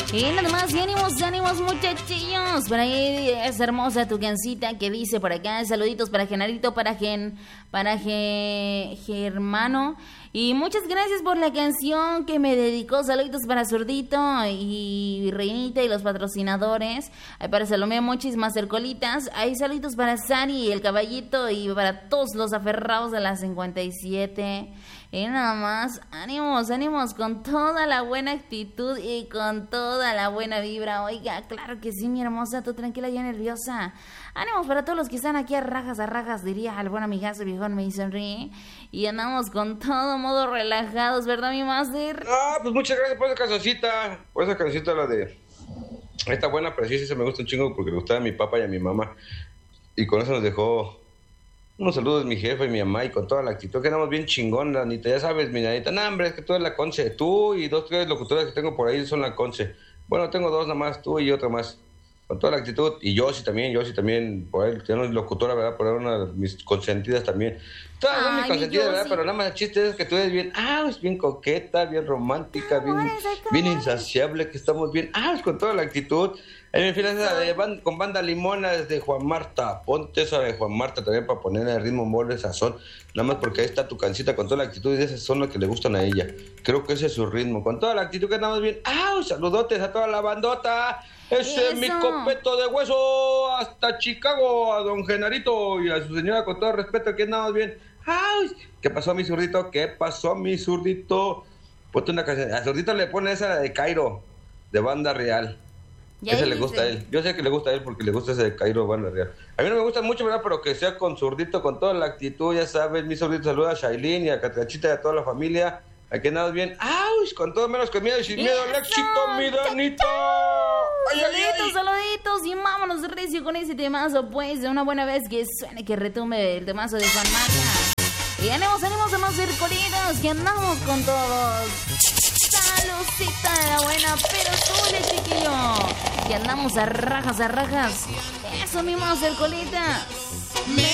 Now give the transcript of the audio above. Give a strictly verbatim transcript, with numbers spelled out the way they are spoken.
Y nada más, y ánimos, ánimos muchachillos. Por ahí es hermosa tu cancita que dice por acá, saluditos para Genarito, para Gen, para Ge, Germano. Y muchas gracias por la canción que me dedicó. Saluditos para Zurdito y Reinita y los patrocinadores. Ahí para Salomé Mochis, Master Colitas. Ahí saluditos para Sari y el Caballito y para todos los aferrados de la cincuenta y siete. Y nada más, ánimos, ánimos con toda la buena actitud y con toda la buena vibra. Oiga, claro que sí, mi hermosa, tú tranquila, ya nerviosa. Ánimos para todos los que están aquí a rajas, a rajas, diría el buen amigazo viejón, me sonríe. Y andamos con todo modo relajados, ¿verdad, mi máster? Ah, pues muchas gracias por esa cancioncita, por esa cancioncita, la de... Esta buena, preciosa, se me gusta un chingo porque le gustaba a mi papá y a mi mamá. Y con eso nos dejó... Unos saludos mi jefe y mi mamá y con toda la actitud que andamos bien chingón, Anita, ya sabes, mi Anita. No, hombre, es que tú eres la Conce. Tú y dos, tres locutoras que tengo por ahí son la Conce. Bueno, tengo dos nada más, tú y otra más. Con toda la actitud. Y yo sí también, yo sí también, por ahí, tengo una locutora, ¿verdad? Por ahí una de mis consentidas también. Todas son mis consentidas, ¿verdad? Pero nada más el chiste es que tú eres bien, ah, es bien coqueta, bien romántica, bien, bien insaciable, que estamos bien, ah, es con toda la actitud. En fin, esa de ban- con banda limona es de Juan Marta. Ponte esa de Juan Marta también para ponerle el ritmo, mole, sazón. Nada más porque ahí está tu cancita con toda la actitud y esas son las que le gustan a ella. Creo que ese es su ritmo. Con toda la actitud que andamos bien. ¡Ah! Saludotes a toda la bandota. Ese es mi copeto de hueso hasta Chicago. A don Genarito y a su señora con todo respeto que andamos bien. ¡Ay! ¿Qué pasó, mi zurdito? ¿Qué pasó, mi zurdito? Ponte una canción. A zurdito le pone esa de Cairo, de Banda Real. Ese le gusta a él. Yo sé que le gusta a él porque le gusta ese de Cairo Banda Real. A mí no me gusta mucho, ¿verdad? Pero que sea con zurdito, con toda la actitud, ya sabes. Mi zurdito saluda a Shailene y a Catrachita y a toda la familia. Aquí andamos bien. ¡Auch! Con todo menos que miedo y sin miedo al éxito, mi Danita. ¡Ay, ay, ay! Saluditos, saluditos y vámonos recio con ese temazo, pues, de una buena vez que suene, que retumbe el temazo de Juan Marta. Y ánimos, ánimos, ánimos circulitos, que andamos con todos. Saludcita de la buena, pero sube, chiquillo. Que andamos a rajas, a rajas. Eso mismo, hacer colitas.